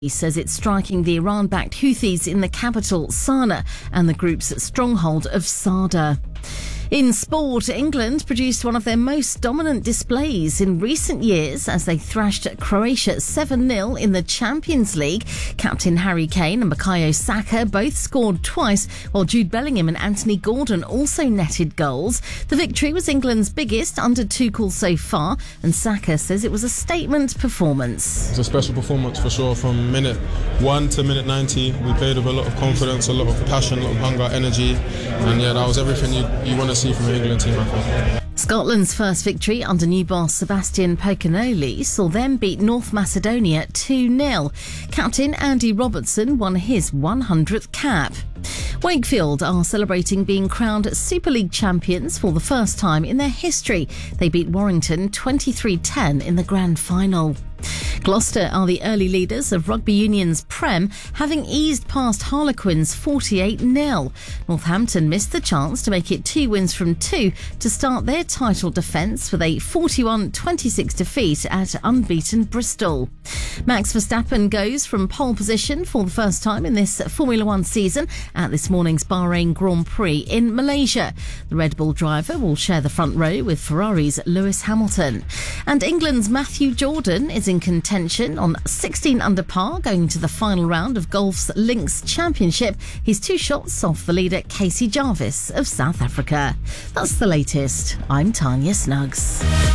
He says it's striking the Iran-backed Houthis in the capital, Sanaa, and the group's stronghold of Sada. In sport, England produced one of their most dominant displays in recent years as they thrashed Croatia 7-0 in the Champions League. Captain Harry Kane and Bukayo Saka both scored twice, while Jude Bellingham and Anthony Gordon also netted goals. The victory was England's biggest under Tuchel so far, and Saka says it was a statement performance. It's a special performance for sure. From minute 1 to minute 90, we played with a lot of confidence, a lot of passion, a lot of hunger, energy, and that was everything you want to see from an England team, I think. Scotland's first victory under new boss Sebastian Pocanoli saw them beat North Macedonia 2-0. Captain Andy Robertson won his 100th cap. Wakefield are celebrating being crowned Super League champions for the first time in their history. They beat Warrington 23-10 in the grand final. Gloucester are the early leaders of Rugby Union's Prem, having eased past Harlequins 48-0. Northampton missed the chance to make it 2 wins from 2 to start their title defence with a 41-26 defeat at unbeaten Bristol. Max Verstappen goes from pole position for the first time in this Formula One season at this morning's Bahrain Grand Prix in Malaysia. The Red Bull driver will share the front row with Ferrari's Lewis Hamilton. And England's Matthew Jordan is in contention on 16 under par going to the final round of golf's Links Championship. He's 2 shots off the leader Casey Jarvis of South Africa. That's the latest. I'm Tanya Snuggs.